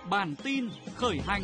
Bản tin khởi hành.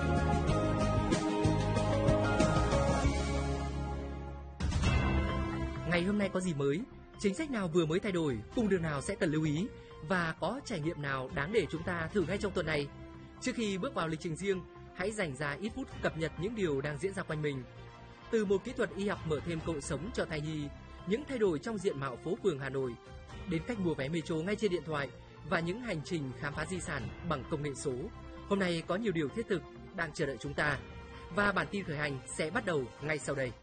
Ngày hôm nay có gì mới? Chính sách nào vừa mới thay đổi? Cung đường nào sẽ cần lưu ý? Và có trải nghiệm nào đáng để chúng ta thử ngay trong tuần này? Trước khi bước vào lịch trình riêng, hãy dành ra ít phút cập nhật những điều đang diễn ra quanh mình. Từ một kỹ thuật y học mở thêm cơ hội sống cho thai nhi, những thay đổi trong diện mạo phố phường Hà Nội, đến cách mua vé metro ngay trên điện thoại và những hành trình khám phá di sản bằng công nghệ số. Hôm nay có nhiều điều thiết thực đang chờ đợi chúng ta. Và bản tin khởi hành sẽ bắt đầu ngay sau đây.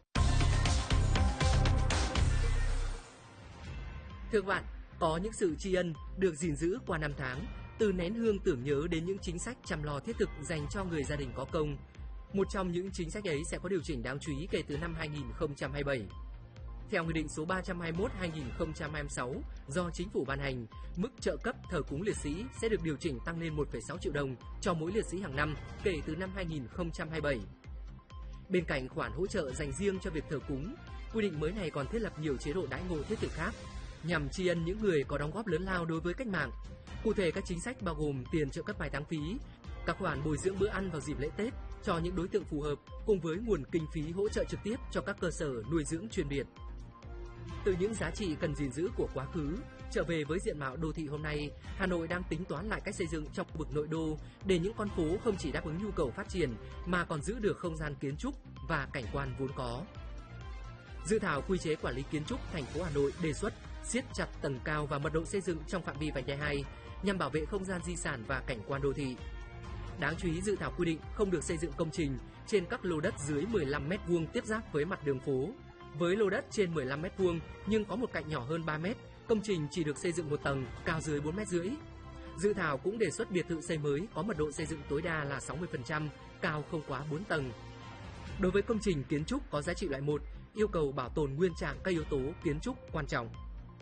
Thưa các bạn, có những sự tri ân được gìn giữ qua năm tháng, từ nén hương tưởng nhớ đến những chính sách chăm lo thiết thực dành cho người gia đình có công. Một trong những chính sách ấy sẽ có điều chỉnh đáng chú ý kể từ năm 2027. Theo Nghị định số 321/2026 do Chính phủ ban hành, mức trợ cấp thờ cúng liệt sĩ sẽ được điều chỉnh tăng lên 1,6 triệu đồng cho mỗi liệt sĩ hàng năm kể từ năm 2027. Bên cạnh khoản hỗ trợ dành riêng cho việc thờ cúng, quy định mới này còn thiết lập nhiều chế độ đãi ngộ thiết thực khác nhằm tri ân những người có đóng góp lớn lao đối với cách mạng. Cụ thể, các chính sách bao gồm tiền trợ cấp mai táng phí, các khoản bồi dưỡng bữa ăn vào dịp lễ Tết cho những đối tượng phù hợp, cùng với nguồn kinh phí hỗ trợ trực tiếp cho các cơ sở nuôi dưỡng chuyên biệt. Từ những giá trị cần gìn giữ của quá khứ, trở về với diện mạo đô thị hôm nay, Hà Nội đang tính toán lại cách xây dựng trong khu vực nội đô để những con phố không chỉ đáp ứng nhu cầu phát triển mà còn giữ được không gian kiến trúc và cảnh quan vốn có. Dự thảo quy chế quản lý kiến trúc thành phố Hà Nội đề xuất siết chặt tầng cao và mật độ xây dựng trong phạm vi vành đai 2 nhằm bảo vệ không gian di sản và cảnh quan đô thị. Đáng chú ý, dự thảo quy định không được xây dựng công trình trên các lô đất dưới 15 m² tiếp giáp với mặt đường phố. Với lô đất trên 15 m² nhưng có một cạnh nhỏ hơn 3 m, công trình chỉ được xây dựng một tầng, cao dưới 4,5 m. Dự thảo cũng đề xuất biệt thự xây mới có mật độ xây dựng tối đa là 60%, cao không quá 4 tầng. Đối với công trình kiến trúc có giá trị loại 1, yêu cầu bảo tồn nguyên trạng các yếu tố kiến trúc quan trọng.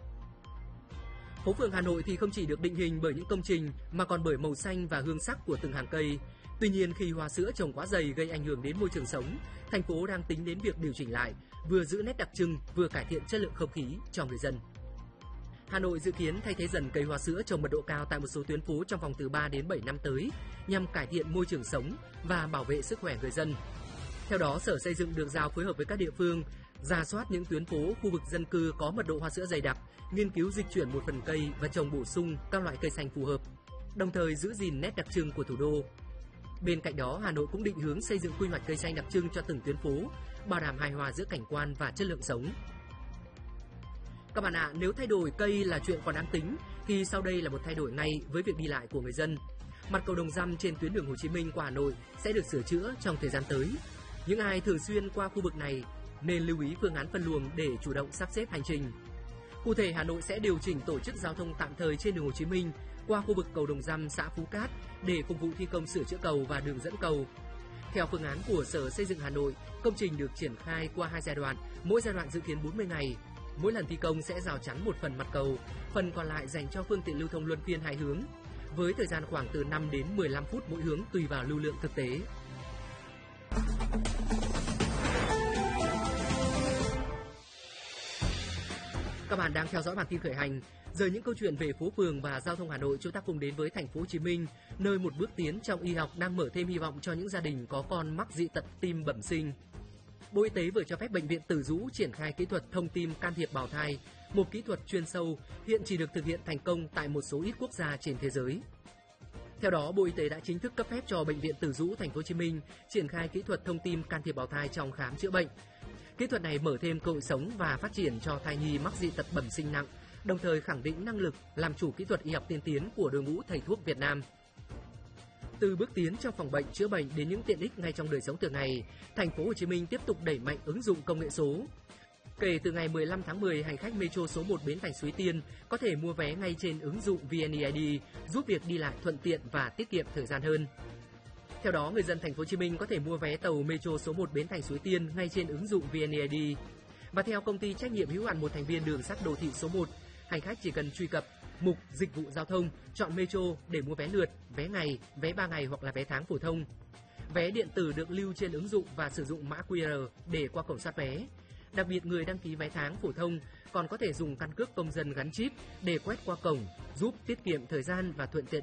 Phố phường Hà Nội thì không chỉ được định hình bởi những công trình mà còn bởi màu xanh và hương sắc của từng hàng cây. Tuy nhiên, khi hoa sữa trồng quá dày gây ảnh hưởng đến môi trường sống, thành phố đang tính đến việc điều chỉnh lại, vừa giữ nét đặc trưng, vừa cải thiện chất lượng không khí cho người dân. Hà Nội dự kiến thay thế dần cây hoa sữa trồng mật độ cao tại một số tuyến phố trong vòng từ 3 đến 7 năm tới, nhằm cải thiện môi trường sống và bảo vệ sức khỏe người dân. Theo đó, Sở Xây dựng được giao phối hợp với các địa phương rà soát những tuyến phố, khu vực dân cư có mật độ hoa sữa dày đặc, nghiên cứu dịch chuyển một phần cây và trồng bổ sung các loại cây xanh phù hợp, đồng thời giữ gìn nét đặc trưng của thủ đô. Bên cạnh đó, Hà Nội cũng định hướng xây dựng quy hoạch cây xanh đặc trưng cho từng tuyến phố, bảo đảm hài hòa giữa cảnh quan và chất lượng sống. Các bạn ạ, nếu thay đổi cây là chuyện còn đáng tính, thì sau đây là một thay đổi ngay với việc đi lại của người dân. Mặt cầu Đồng Dăm trên tuyến đường Hồ Chí Minh qua Hà Nội sẽ được sửa chữa trong thời gian tới. Những ai thường xuyên qua khu vực này nên lưu ý phương án phân luồng để chủ động sắp xếp hành trình. Cụ thể, Hà Nội sẽ điều chỉnh tổ chức giao thông tạm thời trên đường Hồ Chí Minh qua khu vực cầu Đồng Dăm, xã Phú Cát để phục vụ thi công sửa chữa cầu và đường dẫn cầu. Theo phương án của Sở Xây dựng Hà Nội, công trình được triển khai qua 2 giai đoạn, mỗi giai đoạn dự kiến 40 ngày. Mỗi lần thi công sẽ rào chắn một phần mặt cầu, phần còn lại dành cho phương tiện lưu thông luân phiên hai hướng, với thời gian khoảng từ 5 đến 15 phút mỗi hướng tùy vào lưu lượng thực tế. Các bạn đang theo dõi bản tin khởi hành. Giờ những câu chuyện về phố phường và giao thông Hà Nội, chúng ta cùng đến với thành phố Hồ Chí Minh, nơi một bước tiến trong y học đang mở thêm hy vọng cho những gia đình có con mắc dị tật tim bẩm sinh. Bộ Y tế vừa cho phép bệnh viện Từ Dũ triển khai kỹ thuật thông tim can thiệp bào thai, một kỹ thuật chuyên sâu hiện chỉ được thực hiện thành công tại một số ít quốc gia trên thế giới. Theo đó, Bộ Y tế đã chính thức cấp phép cho bệnh viện Từ Dũ, thành phố Hồ Chí Minh triển khai kỹ thuật thông tim can thiệp bào thai trong khám chữa bệnh. Kỹ thuật này mở thêm cơ hội sống và phát triển cho thai nhi mắc dị tật bẩm sinh nặng, đồng thời khẳng định năng lực làm chủ kỹ thuật y học tiên tiến của đội ngũ thầy thuốc Việt Nam. Từ bước tiến trong phòng bệnh chữa bệnh đến những tiện ích ngay trong đời sống thường ngày, thành phố Hồ Chí Minh tiếp tục đẩy mạnh ứng dụng công nghệ số. Kể từ ngày 15 tháng 10, hành khách Metro số 1 Bến Thành Suối Tiên có thể mua vé ngay trên ứng dụng VNeID, giúp việc đi lại thuận tiện và tiết kiệm thời gian hơn. Theo đó, người dân thành phố Hồ Chí Minh có thể mua vé tàu Metro số 1 Bến Thành Suối Tiên ngay trên ứng dụng VNeID. Và theo công ty trách nhiệm hữu hạn một thành viên đường sắt đô thị số 1, hành khách chỉ cần truy cập mục dịch vụ giao thông, chọn Metro để mua vé lượt, vé ngày, vé 3 ngày hoặc là vé tháng phổ thông. Vé điện tử được lưu trên ứng dụng và sử dụng mã QR để qua cổng soát vé. Đặc biệt, người đăng ký vé tháng phổ thông còn có thể dùng căn cước công dân gắn chip để quét qua cổng, giúp tiết kiệm thời gian và thuận tiện